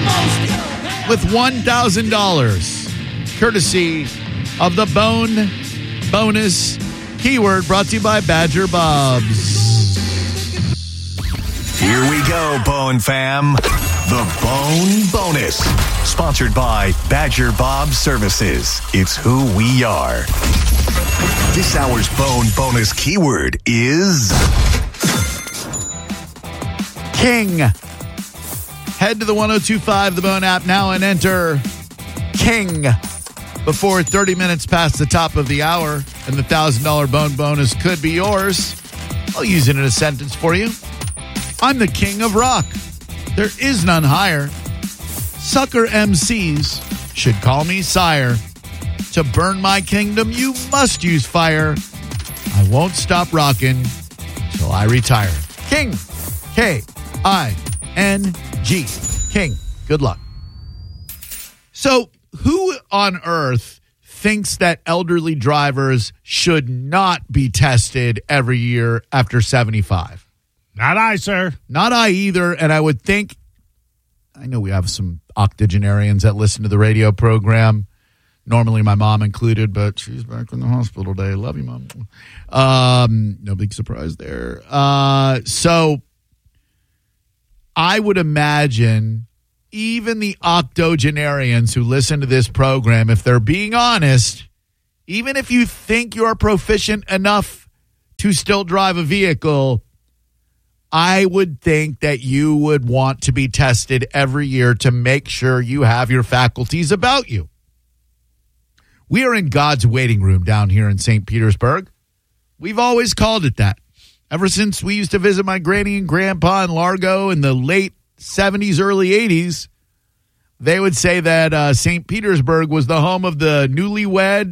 with $1,000, courtesy of the Bone Bonus Keyword, brought to you by Badger Bob's. Here we go, Bone fam. The Bone Bonus. Sponsored by Badger Bob Services. It's who we are. This hour's Bone Bonus keyword is King. Head to the 1025 The Bone app now and enter King before 30 minutes past the top of the hour, and the $1,000 Bone Bonus could be yours. I'll use it in a sentence for you. I'm the king of rock. There is none higher. Sucker MCs should call me sire. To burn my kingdom, you must use fire. I won't stop rocking till I retire. King. K-I-N-G. King. Good luck. So, who on earth thinks that elderly drivers should not be tested every year after 75? Not I, sir. Not I either. And I would think, I know we have some octogenarians that listen to the radio program, normally my mom included, but she's back in the hospital today. Love you, Mom. No big surprise there. So I would imagine even the octogenarians who listen to this program, if they're being honest, even if you think you're proficient enough to still drive a vehicle, I would think that you would want to be tested every year to make sure you have your faculties about you. We are in God's waiting room down here in St. Petersburg. We've always called it that. Ever since we used to visit my granny and grandpa in Largo in the late 70s, early 80s, they would say that St. Petersburg was the home of the newlywed